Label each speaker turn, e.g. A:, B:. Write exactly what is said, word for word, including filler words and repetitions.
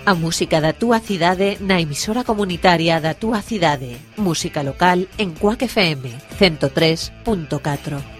A: A música da túa cidade na emisora comunitaria da túa cidade. Música local en Cuac F M ciento tres punto catro.